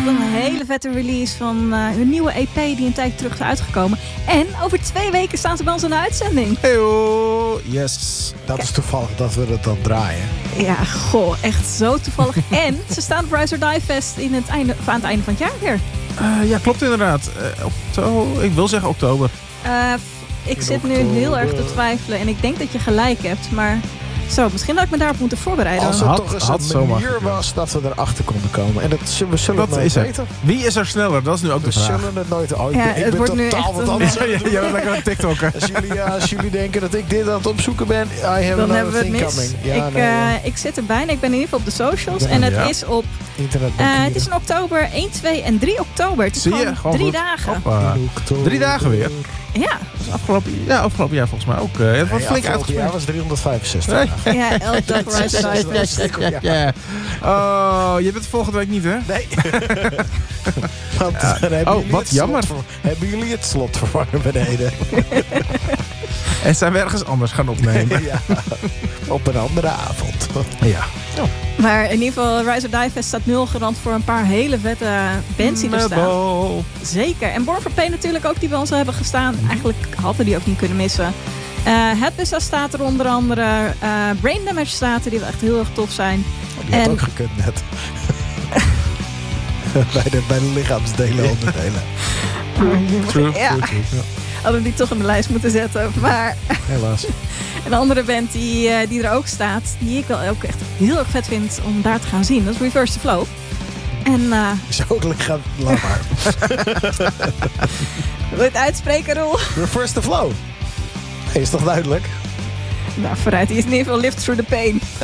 echt een hele vette release van hun nieuwe EP die een tijd terug is uitgekomen. En over 2 weken staan ze bij ons in de uitzending. Heyo, yes. Dat is toevallig dat we dat dan draaien. Ja, goh, echt zo toevallig. En ze staan op Rise or Die Fest aan het einde van het jaar weer. Ja, klopt inderdaad. Ik wil zeggen oktober. Ik zit nu heel erg te twijfelen en ik denk dat je gelijk hebt, maar zo, misschien had ik me daarop moeten voorbereiden. Als er toch eens een manier was dat we erachter konden komen. En we zullen het nooit weten. Wie is er sneller? Dat is nu ook de vraag. We zullen het nooit... Ik ben totaal wat anders. Jij bent lekker aan TikTokken. Als jullie denken dat ik dit aan het opzoeken ben, I have dan hebben we het thing mis. coming. Ja, ik zit erbij en ik ben in ieder geval op de socials. En het is op... het is in oktober, 1, 2 en 3 oktober. Het is gewoon 3 dagen. 3 dagen weer. Ja. Afgelopen jaar volgens mij ook. Het wordt flink uitgesproken. Ja, was 365 dagen. Ja, elke dag Rise or Die Fest. Ja. Oh, je bent volgende week niet, hè? Nee. Want wat jammer. Hebben jullie het slot vervangen beneden? En zijn we ergens anders gaan opnemen. Ja, op een andere avond. Ja. Maar in ieder geval, Rise or Die Fest staat 0 garant voor een paar hele vette bands die er staan. Zeker. En Born for Pain natuurlijk ook, die bij ons hebben gestaan. Eigenlijk hadden die ook niet kunnen missen. Headbuster staat er onder andere. Brain Damage staat er, die wel echt heel erg tof zijn. Die had ook gekund net. bij de lichaamsdelen onderdelen. True. Hadden we die toch in de lijst moeten zetten. Maar helaas. Een andere band die er ook staat, die ik wel ook echt heel erg vet vind om daar te gaan zien, dat is Reverse the Flow. En is ook lichaam. Laat maar. Wil je het uitspreken, Roel? Reverse the Flow. Is toch duidelijk? Nou, vooruit. Die is in ieder geval Live Through the Pain.